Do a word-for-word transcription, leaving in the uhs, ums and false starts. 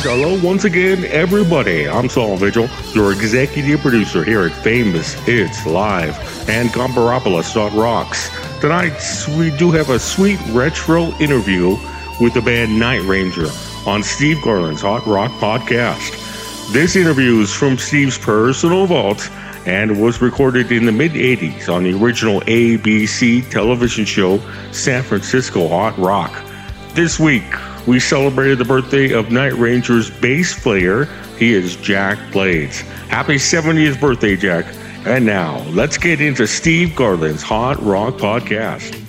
hello once again, everybody. I'm Saul Vigil, your executive producer here at Famous Hits Live and Gomperopolis Rocks. Tonight, we do have a sweet retro interview with the band Night Ranger on Steve Garland's Hot Rock Podcast. This interview is from Steve's personal vault and was recorded in the mid-eighties on the original A B C television show San Francisco Hot Rock. This week, we celebrated the birthday of Night Ranger's bass player. He is Jack Blades. Happy seventieth birthday, Jack. And now, let's get into Steve Garland's Hot Rock Podcast.